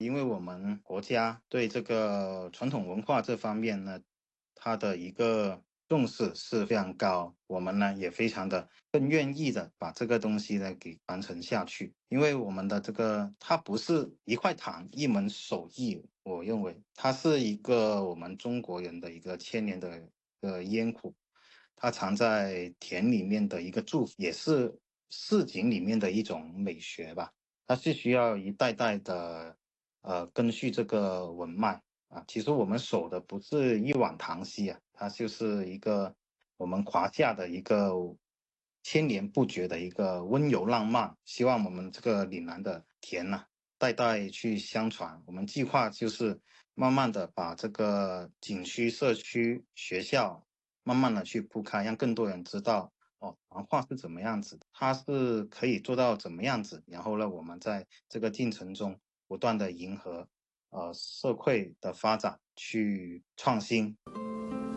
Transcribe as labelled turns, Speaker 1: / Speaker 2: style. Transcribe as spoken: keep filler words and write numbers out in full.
Speaker 1: 因为我们国家对这个传统文化这方面呢，它的一个重视是非常高，我们呢也非常的更愿意的把这个东西呢给传承下去，因为我们的这个它不是一块糖一门手艺，我认为它是一个我们中国人的一个千年的呃烟苦，它藏在田里面的一个祝福，也是市井里面的一种美学吧。它是需要一代代的呃根续这个文脉啊。其实我们守的不是一碗糖稀啊，它就是一个我们华夏的一个千年不绝的一个温柔浪漫。希望我们这个岭南的田呐、啊代代去相传。我们计划就是慢慢的把这个景区、社区、学校慢慢的去铺开，让更多人知道哦，文化是怎么样子的，它是可以做到怎么样子。然后呢，我们在这个进程中不断的迎合呃社会的发展去创新。